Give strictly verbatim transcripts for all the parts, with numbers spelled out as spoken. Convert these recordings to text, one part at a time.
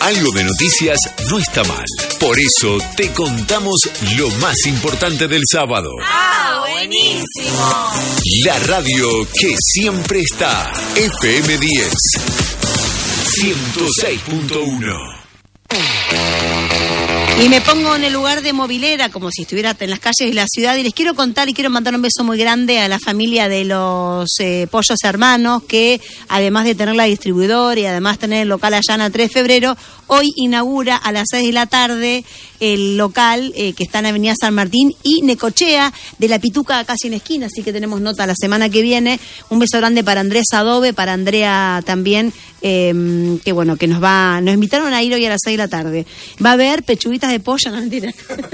Algo de noticias no está mal. Por eso te contamos lo más importante del sábado. ¡Ah, buenísimo! La radio que siempre está. F M diez. ciento seis punto uno. Y me pongo en el lugar de movilera, como si estuviera en las calles de la ciudad, y les quiero contar y quiero mandar un beso muy grande a la familia de los eh, Pollos Hermanos, que además de tener la distribuidora y además tener el local allá en la tres de febrero, hoy inaugura a las seis de la tarde el local eh, que está en Avenida San Martín y Necochea, de la Pituca casi en esquina, así que tenemos nota la semana que viene. Un beso grande para Andrés Adobe, para Andrea también, eh, que bueno, que nos va, nos invitaron a ir hoy a las seis de la tarde. Va a haber pechuguitas de pollo, no mentira.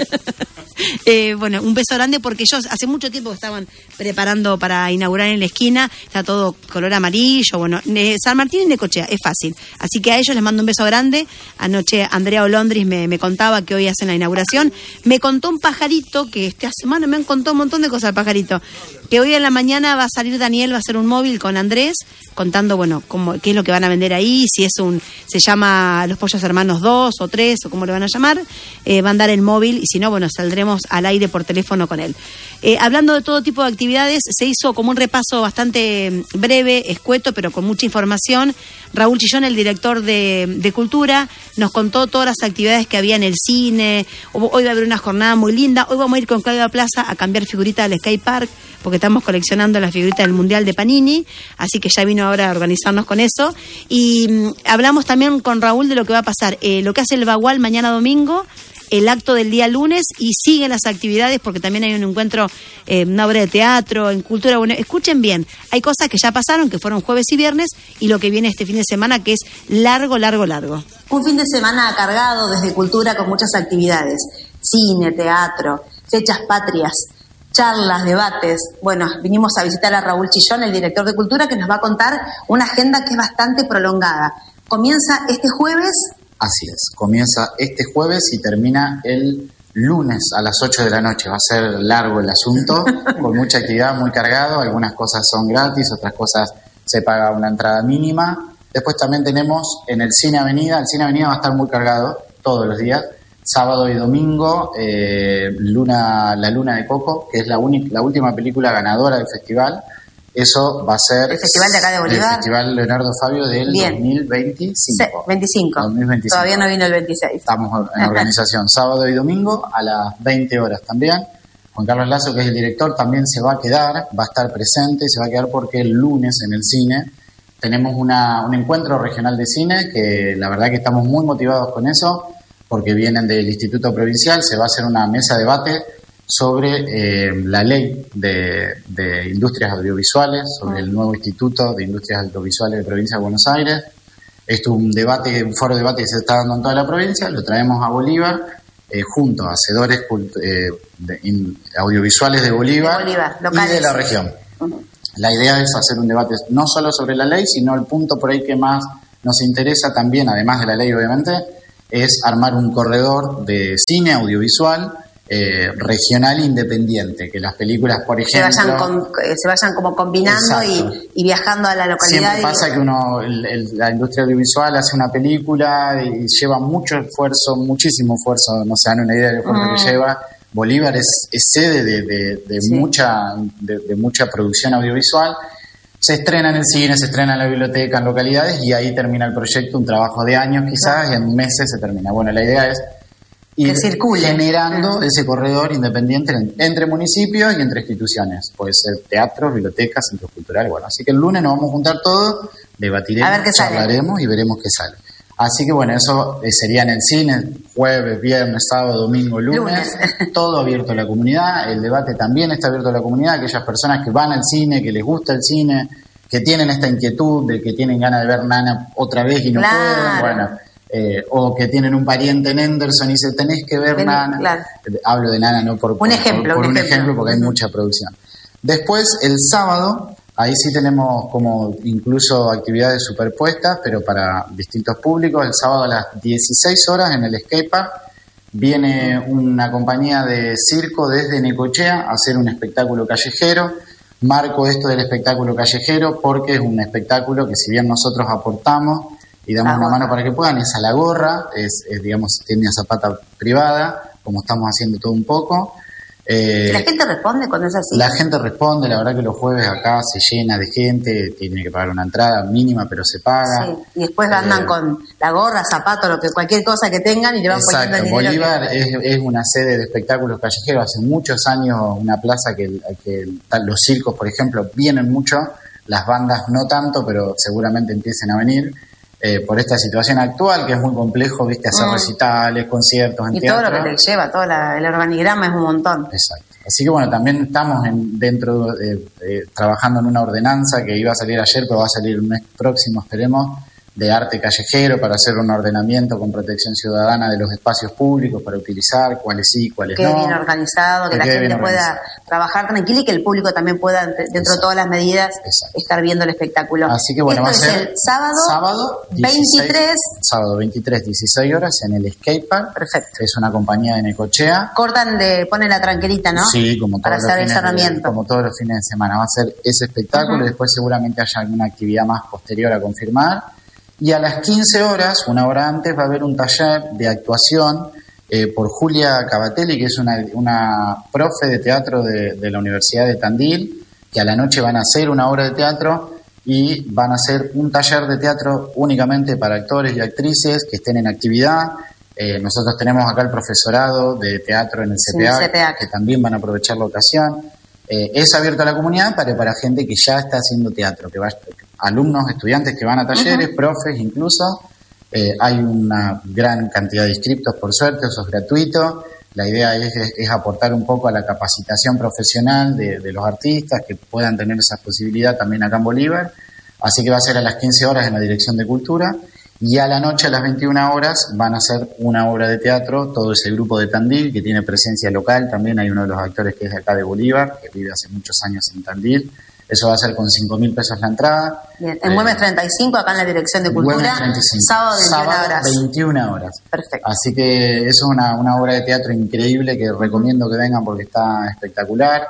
eh, bueno, un beso grande porque ellos hace mucho tiempo que estaban preparando para inaugurar en la esquina, está todo color amarillo, bueno, eh, San Martín y Necochea, es fácil. Así que a ellos les mando un beso grande. Anoche Andrea Olondris me, me contaba que hoy hacen la inauguración. Me contó un pajarito que esta semana me han contado un montón de cosas el pajarito, que hoy en la mañana va a salir Daniel, va a hacer un móvil con Andrés, contando, bueno, cómo, qué es lo que van a vender ahí, si es un, se llama Los Pollos Hermanos dos o tres, o cómo le van a llamar, eh, van a dar el móvil, y si no, bueno, saldremos al aire por teléfono con él. Eh, hablando de todo tipo de actividades, se hizo como un repaso bastante breve, escueto, pero con mucha información. Raúl Chillón, el director de, de Cultura, nos contó todas las actividades que había en el cine. Hoy va a haber una jornada muy linda. Hoy vamos a ir con Claudia Plaza a cambiar figuritas del Skate Park, porque estamos coleccionando las figuritas del Mundial de Panini, así que ya vino ahora a organizarnos con eso. Y mmm, hablamos también con Raúl de lo que va a pasar, eh, lo que hace el Bagual mañana domingo, el acto del día lunes, y siguen las actividades porque también hay un encuentro, eh, una obra de teatro, en cultura. Bueno, escuchen bien, hay cosas que ya pasaron, que fueron jueves y viernes, y lo que viene este fin de semana, que es largo, largo, largo. Un fin de semana cargado desde Cultura con muchas actividades, cine, teatro, fechas patrias, charlas, debates. Bueno, vinimos a visitar a Raúl Chillón, el director de Cultura, que nos va a contar una agenda que es bastante prolongada. Comienza este jueves. Así es, comienza este jueves y termina el lunes a las ocho de la noche. Va a ser largo el asunto, con mucha actividad, muy cargado. Algunas cosas son gratis, otras cosas se paga una entrada mínima. Después también tenemos en el Cine Avenida, el Cine Avenida va a estar muy cargado todos los días, sábado y domingo, eh, Luna, La Luna de Coco, que es la, única, la última película ganadora del festival. Eso va a ser el festival de acá de Bolívar, el festival Leonardo Fabio del Bien. dos mil veinticinco. veinticinco. dos mil veinticinco. Todavía no vino el veintiséis. Estamos en organización sábado y domingo a las veinte horas también. Juan Carlos Lazo, que es el director, también se va a quedar, va a estar presente, se va a quedar porque el lunes en el cine tenemos una, un encuentro regional de cine, que la verdad que estamos muy motivados con eso, porque vienen del Instituto Provincial. Se va a hacer una mesa de debate sobre eh, la ley de, de industrias audiovisuales, sobre el nuevo Instituto de Industrias Audiovisuales de Provincia de Buenos Aires. Esto es un debate, un foro de debate que se está dando en toda la provincia, lo traemos a Bolívar, eh, junto a hacedores eh, de, in, audiovisuales de Bolívar, de Bolívar y de la región. Uh-huh. La idea es hacer un debate no solo sobre la ley, sino el punto por ahí que más nos interesa también, además de la ley obviamente, es armar un corredor de cine audiovisual Eh, regional independiente, que las películas, por ejemplo, se vayan, con, se vayan como combinando y, y viajando a la localidad. Siempre pasa y... que uno, el, el, la industria audiovisual hace una película y lleva mucho esfuerzo, muchísimo esfuerzo, no se dan una idea del esfuerzo mm. que lleva. Bolívar es, es sede de, de, de, sí. mucha, de, de mucha producción audiovisual. Se estrena en el cine, se estrena en la biblioteca, en localidades, y ahí termina el proyecto, un trabajo de años quizás, y en meses se termina. Bueno, la idea es ir que circule, generando uh-huh. ese corredor independiente entre municipios y entre instituciones. Puede ser teatros, bibliotecas, centros culturales. Bueno, así que el lunes nos vamos a juntar todos, debatiremos, charlaremos y veremos qué sale. Así que bueno, eso sería en el cine, jueves, viernes, sábado, domingo, lunes, lunes. Todo abierto a la comunidad. El debate también está abierto a la comunidad, aquellas personas que van al cine, que les gusta el cine, que tienen esta inquietud de que tienen ganas de ver Nana otra vez y no claro. pueden, bueno... Eh, o que tienen un pariente en Henderson y dicen, tenés que ver Ven, Nana. Claro. Hablo de Nana no por, un por, ejemplo, por, por un un ejemplo, ejemplo porque hay mucha producción. Después, el sábado, ahí sí tenemos como incluso actividades superpuestas, pero para distintos públicos. El sábado a las dieciséis horas en el skatepark viene una compañía de circo desde Necochea a hacer un espectáculo callejero. Marco esto del espectáculo callejero porque es un espectáculo que, si bien nosotros aportamos y damos La una gorra. mano para que puedan. Es a la gorra, es, es digamos, tiene zapata privada, como estamos haciendo todo un poco. Eh, ¿La gente responde cuando es así? La gente responde, la verdad que los jueves acá se llena de gente, tiene que pagar una entrada mínima, pero se paga. Sí, y después andan Eh, con la gorra, zapato, lo que cualquier cosa que tengan y le van poniendo el Exacto, dinero. Bolívar que- es, es una sede de espectáculos callejeros. Hace muchos años una plaza que, que tal- los circos, por ejemplo, vienen mucho, las bandas no tanto, pero seguramente empiecen a venir. Eh, por esta situación actual, que es muy complejo, viste, hacer Mm. recitales, conciertos en Y teatro. todo lo que te lleva, todo la- el organigrama es un montón. Exacto. Así que bueno, también estamos en, dentro de, de- trabajando en una ordenanza que iba a salir ayer, pero va a salir el mes próximo, esperemos, de arte callejero para hacer un ordenamiento con protección ciudadana de los espacios públicos para utilizar, cuáles sí, cuáles Que no. bien organizado, que, Que la quede gente bien pueda organizado. trabajar tranquila y que el público también pueda, dentro de Exacto. todas las medidas, Exacto. estar viendo el espectáculo. Así que bueno, Esto va a es ser el sábado, sábado veintitrés. sábado veintitrés, dieciséis horas en el Skate Park. Perfecto. Es una compañía de Necochea. Cortan, de, ponen la tranquilita, ¿no? Sí, como Para todos, los hacer el fines de, cerramiento. como todos los fines de semana. Va a ser ese espectáculo Ujú. y después seguramente haya alguna actividad más posterior a confirmar. Y a las quince horas, una hora antes, va a haber un taller de actuación eh, por Julia Cavatelli, que es una, una profe de teatro de, de la Universidad de Tandil, que a la noche van a hacer una obra de teatro y van a hacer un taller de teatro únicamente para actores y actrices que estén en actividad. Eh, nosotros tenemos acá el profesorado de teatro en el C P A, Sí, C P A. que también van a aprovechar la ocasión. Eh, es abierto a la comunidad para, para gente que ya está haciendo teatro, que va, alumnos, estudiantes que van a talleres, Ujú. profes incluso. Eh, hay una gran cantidad de inscriptos, por suerte, eso es gratuito. La idea es, es, es aportar un poco a la capacitación profesional de, de los artistas que puedan tener esa posibilidad también acá en Bolívar. Así que va a ser a las quince horas en la Dirección de Cultura. Y a la noche, a las veintiuna horas, van a hacer una obra de teatro, todo ese grupo de Tandil, que tiene presencia local. También hay uno de los actores que es de acá de Bolívar, que vive hace muchos años en Tandil. Eso va a ser con cinco mil pesos la entrada. Bien. En Eh, Güemes treinta y cinco, acá en la Dirección de Cultura, Güemes treinta y cinco. sábado veintiuna horas. veintiuna horas. Perfecto. Así que eso es una, una obra de teatro increíble que recomiendo que vengan porque está espectacular.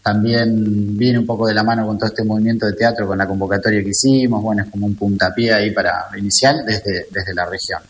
También viene un poco de la mano con todo este movimiento de teatro, con la convocatoria que hicimos. Bueno, es como un puntapié ahí para inicial desde, desde la región.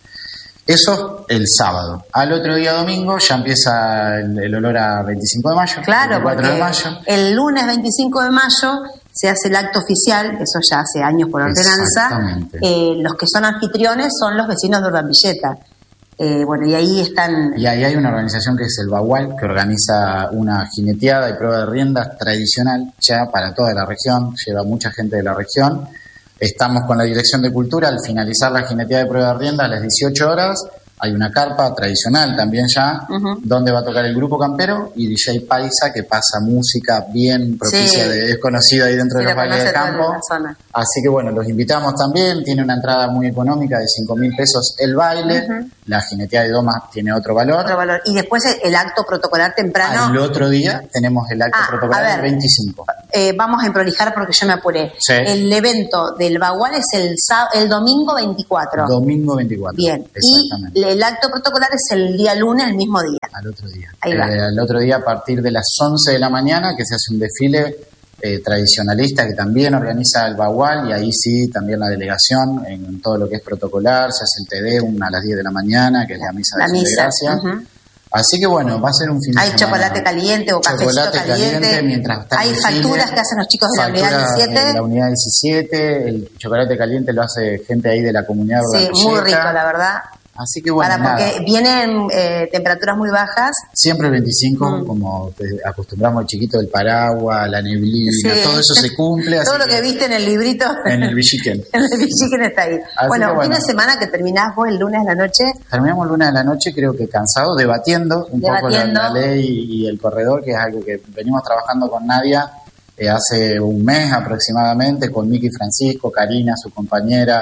Eso el sábado. Al otro día domingo ya empieza el, el olor a veinticinco de mayo. Claro, veinticuatro porque de mayo. el lunes veinticinco de mayo se hace el acto oficial, eso ya hace años por ordenanza. Exactamente. Eh, los que son anfitriones son los vecinos de Urbambilleta. Eh, bueno, y ahí están... Y ahí hay una organización que es el Bagual, que organiza una jineteada y prueba de riendas tradicional ya para toda la región, lleva mucha gente de la región. Estamos con la Dirección de Cultura, al finalizar la jineteada de prueba de riendas a las dieciocho horas, hay una carpa tradicional también ya, Ujú. donde va a tocar el grupo campero y D J Paisa, que pasa música bien propicia, Sí. de, es conocido ahí dentro Sí, de los la bailes de conoce toda campo. la zona. Así que bueno, los invitamos también, tiene una entrada muy económica de cinco mil pesos el baile, Ujú. la jineteada de domas tiene otro valor. Otro valor. Y después el, el acto protocolar temprano. Al otro día tenemos el acto Ah, protocolar a ver. del veinticinco. Eh, vamos a improlijar porque yo me apuré. Sí. El evento del Bagual es el, sá- el domingo veinticuatro. Domingo veinticuatro. Bien. Exactamente. Y el acto protocolar es el día lunes, el mismo día. Al otro día. Ahí va. Eh, al otro día, a partir de las once de la mañana, que se hace un desfile eh, tradicionalista que también organiza el Bagual, y ahí sí, también la delegación en todo lo que es protocolar, se hace el T D una a las diez de la mañana, que es la misa de La Acción de misa. Gracias. Ujú. Así que bueno, va a ser un fin de Hay semana. chocolate caliente o cafecito Chocolate caliente. mientras está Hay el facturas desfile. que hacen los chicos de la unidad Factura diecisiete. de la unidad diecisiete, el chocolate caliente lo hace gente ahí de la comunidad Sí, Urbambilleta. muy rico, la verdad. Así que bueno, Para, nada. porque vienen eh, temperaturas muy bajas. Siempre el veinticinco, Mm. como te acostumbramos al chiquito del paraguas, la neblina, Sí. todo eso se cumple. Todo así lo que viste en el librito. en el Villiquen. en el Villiquen está ahí. Así Bueno, que un bueno. fin de semana que terminás vos el lunes a la noche. Terminamos el lunes de la noche, creo que cansado, debatiendo un Debatiendo. poco la, la ley y, y el corredor, que es algo que venimos trabajando con Nadia eh, hace un mes aproximadamente, con Miki Francisco, Karina, su compañera.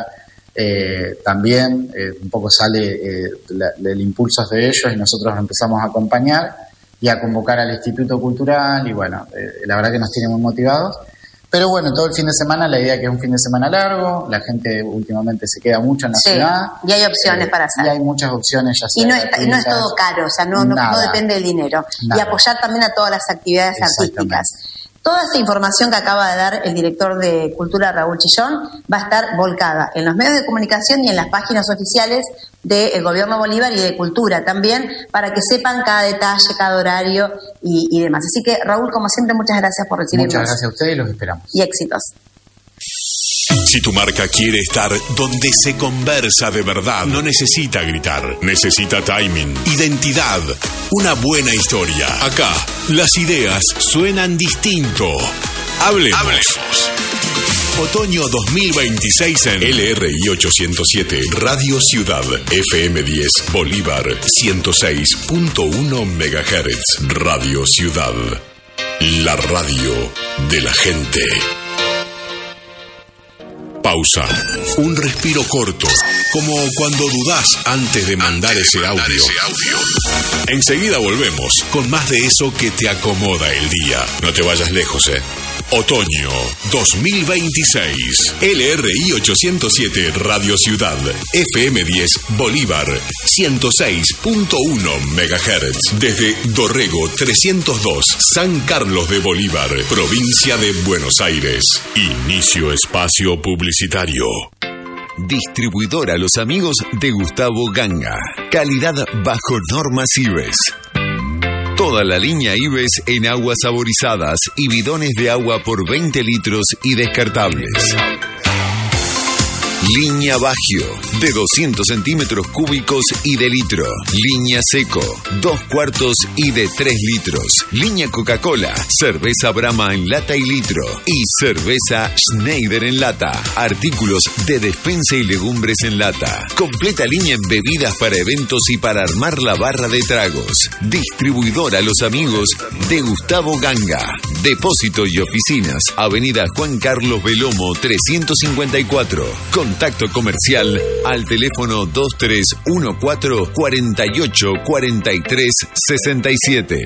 Eh, también eh, un poco sale eh, la, el impulso de ellos y nosotros los empezamos a acompañar y a convocar al Instituto Cultural y bueno, eh, la verdad que nos tiene muy motivados. Pero bueno, todo el fin de semana, la idea es que es un fin de semana largo, la gente últimamente se queda mucho en la Sí, ciudad. y hay opciones Eh, para hacer. Y hay muchas opciones, ya sea Y no, está- y no es gratuitas. todo caro, o sea, no, no, no Nada. depende del dinero. Y Nada. apoyar también a todas las actividades artísticas. Exactamente. Toda esa información que acaba de dar el director de Cultura, Raúl Chillón, va a estar volcada en los medios de comunicación y en las páginas oficiales del Gobierno Bolívar y de Cultura también, para que sepan cada detalle, cada horario y, y demás. Así que, Raúl, como siempre, muchas gracias por recibirnos. Muchas gracias a ustedes y los esperamos. Y éxitos. Si tu marca quiere estar donde se conversa de verdad, no necesita gritar, necesita timing, identidad, una buena historia. Acá, las ideas suenan distinto. Hablemos. Hablemos. Otoño dos mil veintiséis en L R I ochocientos siete, Radio Ciudad, F M diez, Bolívar, ciento seis punto uno megahertz. Radio Ciudad, la radio de la gente. Pausa. Un respiro corto, como cuando dudás antes de mandar ese audio. Enseguida volvemos con más de eso que te acomoda el día. No te vayas lejos, ¿eh? Otoño dos mil veintiséis. L R I ochocientos siete, Radio Ciudad, F M diez, Bolívar, ciento seis punto uno megahertz. Desde Dorrego trescientos dos, San Carlos de Bolívar, provincia de Buenos Aires. Inicio espacio publicitario. Distribuidora Los Amigos de Gustavo Ganga. Calidad bajo normas IBES. Toda la línea IBES en aguas saborizadas y bidones de agua por veinte litros y descartables. Línea Bagio, de doscientos centímetros cúbicos y de litro. Línea Seco, dos cuartos y de tres litros. Línea Coca-Cola, cerveza Brahma en lata y litro. Y cerveza Schneider en lata. Artículos de despensa y legumbres en lata. Completa línea en bebidas para eventos y para armar la barra de tragos. Distribuidora Los Amigos de Gustavo Ganga. Depósito y oficinas, Avenida Juan Carlos Belomo trescientos cincuenta y cuatro. Contacto comercial al teléfono dos tres uno cuatro, cuatro ocho, cuatro tres seis siete.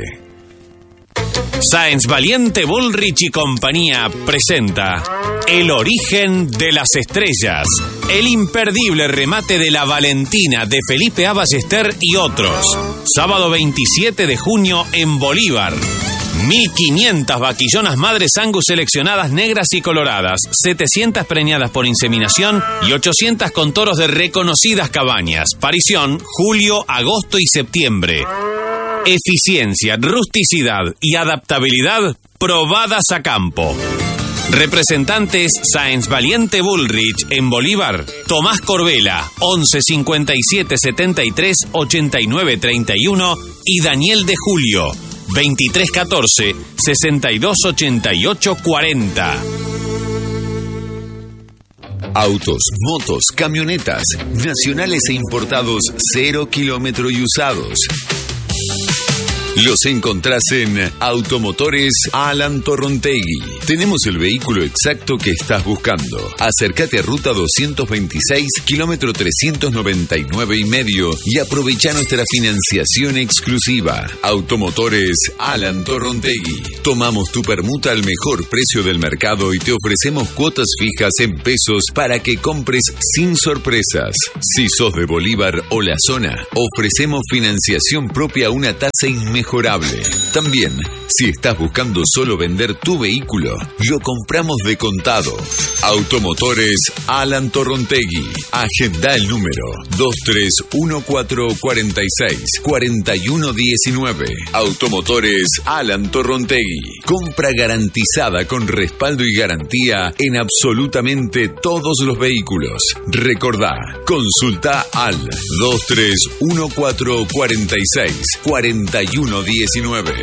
Sáenz Valiente, Bullrich y compañía presenta El origen de las estrellas, el imperdible remate de La Valentina de Felipe A. Ballester y otros. Sábado veintisiete de junio en Bolívar. mil quinientas vaquillonas madres Angus seleccionadas negras y coloradas, setecientas preñadas por inseminación y ochocientas con toros de reconocidas cabañas. Parición, julio, agosto y septiembre. Eficiencia, rusticidad y adaptabilidad probadas a campo. Representantes Sáenz Valiente Bullrich en Bolívar, Tomás Corbela, once cincuenta y siete setenta y tres ochenta y nueve treinta y uno y Daniel de Julio, veintitrés catorce sesenta y dos ochenta y ocho cuarenta. Autos, motos, camionetas, nacionales e importados, cero kilómetro y usados. Los encontrás en Automotores Alan Torrontegui. Tenemos el vehículo exacto que estás buscando. Acércate a Ruta doscientos veintiséis, kilómetro trescientos noventa y nueve y medio y aprovecha nuestra financiación exclusiva. Automotores Alan Torrontegui. Tomamos tu permuta al mejor precio del mercado y te ofrecemos cuotas fijas en pesos para que compres sin sorpresas. Si sos de Bolívar o la zona, ofrecemos financiación propia a una tasa inmejorable. También, si estás buscando solo vender tu vehículo, lo compramos de contado. Automotores Alan Torrontegui. Agenda el número dos tres uno cuatro cuatro seis cuatro uno uno nueve. Automotores Alan Torrontegui. Compra garantizada con respaldo y garantía en absolutamente todos los vehículos. Recordá, consulta al dos tres uno cuatro cuatro seis cuatro uno uno nueve.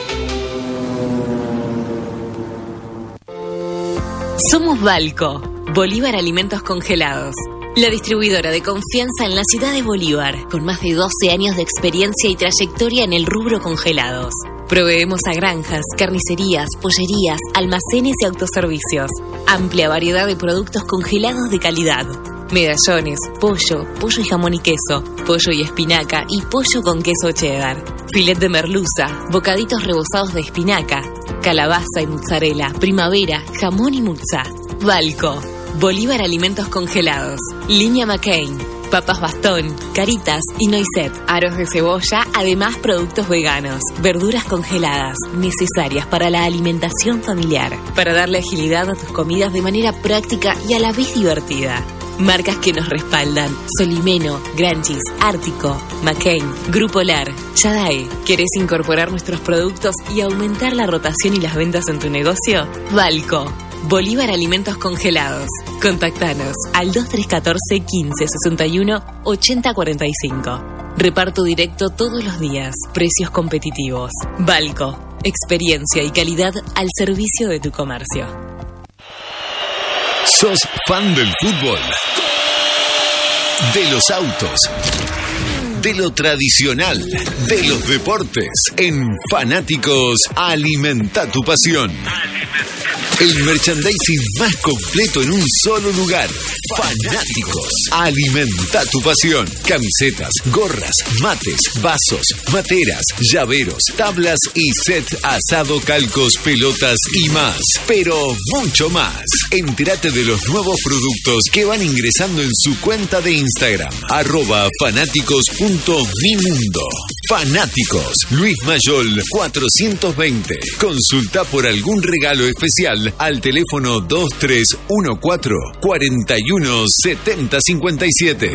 Somos Balco, Bolívar Alimentos Congelados, la distribuidora de confianza en la ciudad de Bolívar, con más de doce años de experiencia y trayectoria en el rubro congelados. Proveemos a granjas, carnicerías, pollerías, almacenes y autoservicios. Amplia variedad de productos congelados de calidad. Medallones, pollo, pollo y jamón y queso, pollo y espinaca y pollo con queso cheddar. Filet de merluza, bocaditos rebozados de espinaca, calabaza y mozzarella, primavera, jamón y mutza. Balco, Bolívar Alimentos Congelados. Línea McCain, Papas Bastón, Caritas y Noisette. Aros de cebolla, además productos veganos. Verduras congeladas, necesarias para la alimentación familiar. Para darle agilidad a tus comidas de manera práctica y a la vez divertida. Marcas que nos respaldan: Solimeno, Granchis, Ártico, McCain, Grupo Lar, Yadae. ¿Querés incorporar nuestros productos y aumentar la rotación y las ventas en tu negocio? Balco, Bolívar Alimentos Congelados. Contactanos al dos tres uno cuatro, quince, sesenta y uno, ochenta cuarenta y cinco. Reparto directo todos los días. Precios competitivos. Balco, experiencia y calidad al servicio de tu comercio. ¿Sos fan del fútbol? De los autos, de lo tradicional, de los deportes. En Fanáticos, alimenta tu pasión. El merchandising más completo en un solo lugar. Fanáticos, alimenta tu pasión. Camisetas, gorras, mates, vasos, materas, llaveros, tablas y set asado, calcos, pelotas y más. Pero mucho más. Entérate de los nuevos productos que van ingresando en su cuenta de Instagram, arroba fanáticos punto mi mundo. Fanáticos, Luis Mayol cuatrocientos veinte. Consulta por algún regalo especial al teléfono dos tres uno cuatro, cuatro uno, siete cero cinco siete.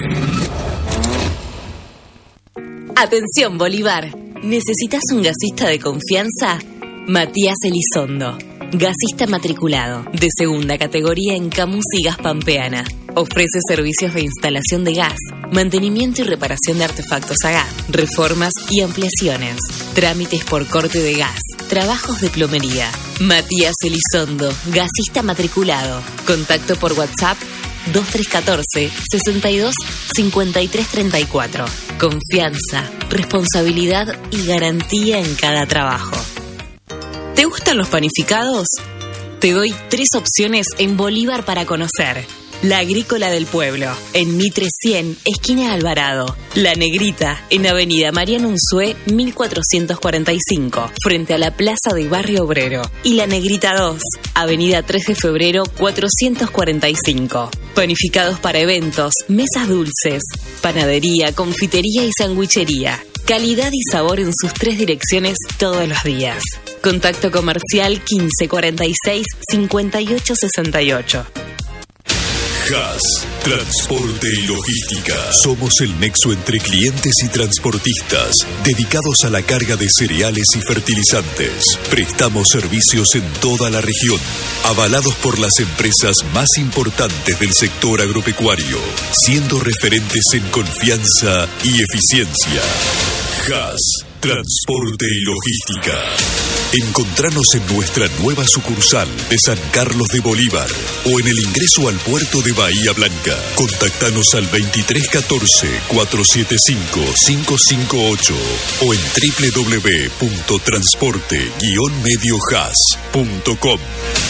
Atención Bolívar, ¿necesitas un gasista de confianza? Matías Elizondo, gasista matriculado, de segunda categoría en Camus y Gas Pampeana. Ofrece servicios de instalación de gas, mantenimiento y reparación de artefactos a gas, reformas y ampliaciones, trámites por corte de gas, trabajos de plomería. Matías Elizondo, gasista matriculado. Contacto por WhatsApp dos tres uno cuatro, sesenta y dos, cincuenta y tres treinta y cuatro. Confianza, responsabilidad y garantía en cada trabajo. ¿Te gustan los panificados? Te doy tres opciones en Bolívar para conocer. La Agrícola del Pueblo, en Mitre cien, esquina Alvarado. La Negrita, en Avenida Mariano Unzué, mil cuatrocientos cuarenta y cinco, frente a la Plaza de Barrio Obrero. Y La Negrita dos, Avenida tres de febrero, cuatrocientos cuarenta y cinco. Panificados para eventos, mesas dulces, panadería, confitería y sandwichería. Calidad y sabor en sus tres direcciones todos los días. Contacto comercial quince cuarenta y seis, cincuenta y ocho sesenta y ocho. Haas, Transporte y Logística. Somos el nexo entre clientes y transportistas, dedicados a la carga de cereales y fertilizantes. Prestamos servicios en toda la región, avalados por las empresas más importantes del sector agropecuario, siendo referentes en confianza y eficiencia. Haas, Transporte y Logística. Encontranos en nuestra nueva sucursal de San Carlos de Bolívar o en el ingreso al puerto de Bahía Blanca. Contactanos al veintitrés catorce, cuatrocientos setenta y cinco, cinco cinco ocho o en doble u doble u doble u punto transporte guion medio haas punto com.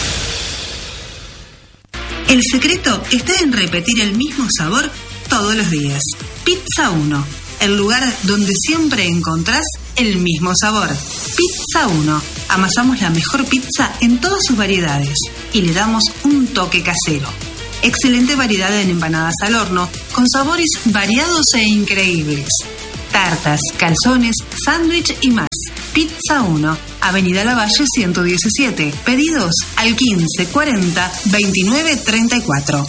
El secreto está en repetir el mismo sabor todos los días. Pizza uno, el lugar donde siempre encontrás el mismo sabor. Pizza uno. Amasamos la mejor pizza en todas sus variedades y le damos un toque casero. Excelente variedad en empanadas al horno con sabores variados e increíbles. Tartas, calzones, sándwich y más. Pizza uno, Avenida Lavalle ciento diecisiete. Pedidos al quince cuarenta, veintinueve treinta y cuatro.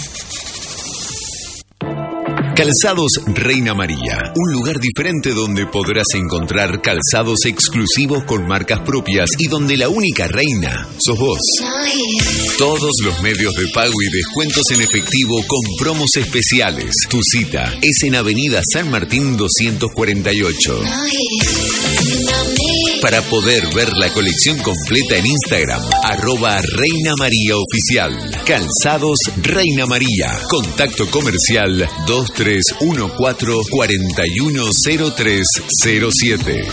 Calzados Reina María, un lugar diferente donde podrás encontrar calzados exclusivos con marcas propias y donde la única reina sos vos. Todos los medios de pago y descuentos en efectivo con promos especiales. Tu cita es en Avenida San Martín doscientos cuarenta y ocho. Para poder ver la colección completa en Instagram, arroba Reina María Oficial. Calzados Reina María. Contacto comercial dos tres uno cuatro, cuatro uno cero tres cero siete.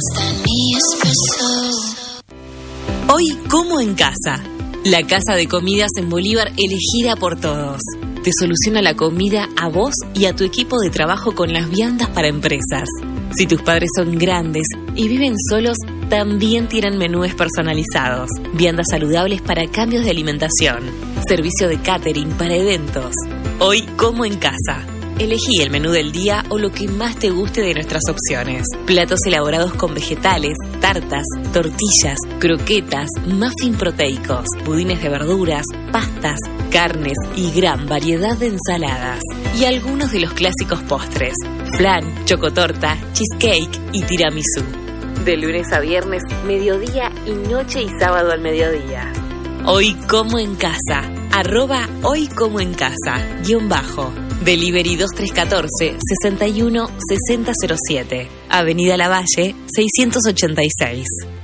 Hoy como en casa. La casa de comidas en Bolívar elegida por todos. Te soluciona la comida a vos y a tu equipo de trabajo con las viandas para empresas. Si tus padres son grandes y viven solos, también tienen menúes personalizados, viandas saludables para cambios de alimentación, servicio de catering para eventos. Hoy como en casa. Elegí el menú del día o lo que más te guste de nuestras opciones. Platos elaborados con vegetales, tartas, tortillas, croquetas, muffin proteicos, budines de verduras, pastas, carnes y gran variedad de ensaladas. Y algunos de los clásicos postres: flan, chocotorta, cheesecake y tiramisú. De lunes a viernes, mediodía y noche y sábado al mediodía. Hoy como en casa. Arroba hoy como en casa. Guión bajo. Delivery dos tres uno cuatro, seis uno, seis cero cero siete. Avenida Lavalle, seiscientos ochenta y seis.